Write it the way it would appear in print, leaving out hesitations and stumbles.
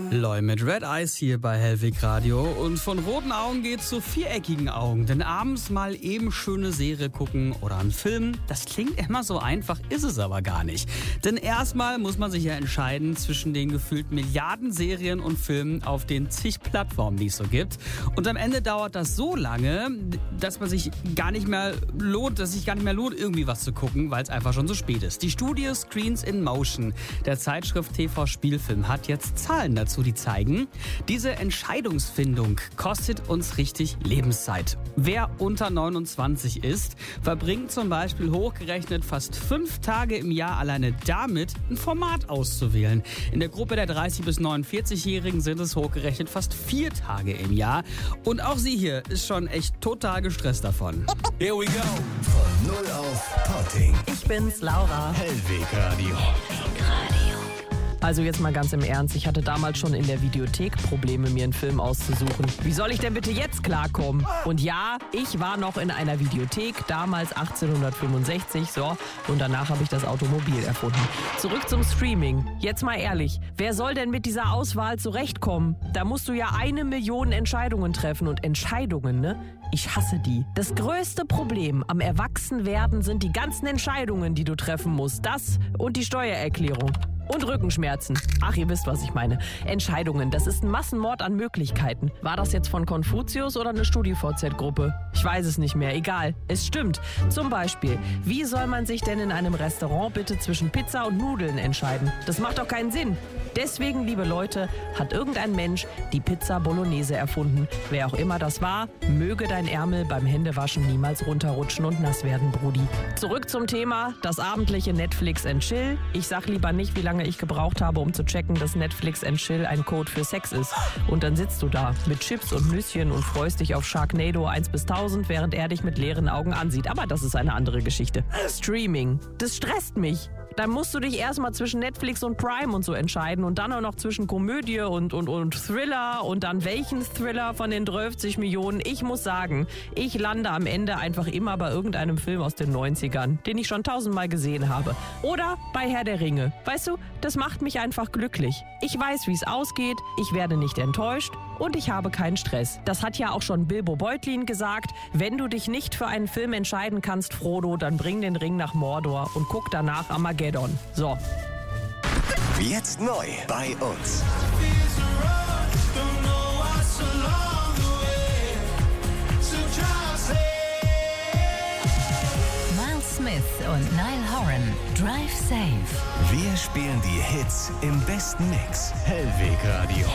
Loi mit Red Eyes hier bei Hellweg Radio. Und von roten Augen geht's zu viereckigen Augen. Denn abends mal eben schöne Serie gucken oder einen Film, das klingt immer so einfach, ist es aber gar nicht. Denn erstmal muss man sich ja entscheiden zwischen den gefühlt Milliarden Serien und Filmen auf den zig Plattformen, die es so gibt. Und am Ende dauert das so lange, dass sich gar nicht mehr lohnt, irgendwie was zu gucken, weil es einfach schon so spät ist. Die Studie Screens in Motion der Zeitschrift TV Spielfilm hat jetzt Zahlen dazu, die zeigen, diese Entscheidungsfindung kostet uns richtig Lebenszeit. Wer unter 29 ist, verbringt zum Beispiel hochgerechnet fast 5 Tage im Jahr alleine damit, ein Format auszuwählen. In der Gruppe der 30- bis 49-Jährigen sind es hochgerechnet fast 4 Tage im Jahr. Und auch sie hier ist schon echt total gestresst davon. Here we go. Von 0 auf Potting. Ich bin's, Laura. Hellweg Radio. Also jetzt mal ganz im Ernst, ich hatte damals schon in der Videothek Probleme, mir einen Film auszusuchen. Wie soll ich denn bitte jetzt klarkommen? Und ja, ich war noch in einer Videothek, damals 1865, so, und danach habe ich das Automobil erfunden. Zurück zum Streaming. Jetzt mal ehrlich, wer soll denn mit dieser Auswahl zurechtkommen? Da musst du ja 1 Million Entscheidungen treffen und Entscheidungen, ne? Ich hasse die. Das größte Problem am Erwachsenwerden sind die ganzen Entscheidungen, die du treffen musst. Das und die Steuererklärung. Und Rückenschmerzen. Ach, ihr wisst, was ich meine. Entscheidungen, das ist ein Massenmord an Möglichkeiten. War das jetzt von Konfuzius oder eine StudiVZ-Gruppe? Ich weiß es nicht mehr, egal. Es stimmt. Zum Beispiel, wie soll man sich denn in einem Restaurant bitte zwischen Pizza und Nudeln entscheiden? Das macht doch keinen Sinn. Deswegen, liebe Leute, hat irgendein Mensch die Pizza Bolognese erfunden. Wer auch immer das war, möge dein Ärmel beim Händewaschen niemals runterrutschen und nass werden, Brudi. Zurück zum Thema, das abendliche Netflix and Chill. Ich sag lieber nicht, wie lange ich gebraucht habe, um zu checken, dass Netflix and Chill ein Code für Sex ist. Und dann sitzt du da mit Chips und Nüsschen und freust dich auf Sharknado 1 bis 1000, während er dich mit leeren Augen ansieht. Aber das ist eine andere Geschichte. Streaming, das stresst mich. Dann musst du dich erstmal zwischen Netflix und Prime und so entscheiden und dann auch noch zwischen Komödie und Thriller und dann welchen Thriller von den 30 Millionen. Ich muss sagen, ich lande am Ende einfach immer bei irgendeinem Film aus den 90ern, den ich schon 1000-mal gesehen habe. Oder bei Herr der Ringe. Weißt du, das macht mich einfach glücklich. Ich weiß, wie es ausgeht, ich werde nicht enttäuscht und ich habe keinen Stress. Das hat ja auch schon Bilbo Beutlin gesagt. Wenn du dich nicht für einen Film entscheiden kannst, Frodo, dann bring den Ring nach Mordor und guck danach Armageddon. So. Jetzt neu bei uns. Miles Smith und Niall Horan, Drive Safe. Wir spielen die Hits im besten Mix. Hellweg Radio.